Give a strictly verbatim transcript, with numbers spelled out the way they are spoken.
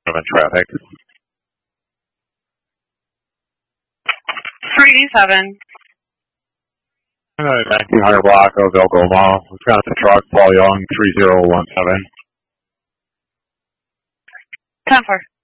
seven traffic. three eighty-seven. Uh, nineteen hundred block of Algoma. We found the truck, Paul Young, three zero one seven. ten four.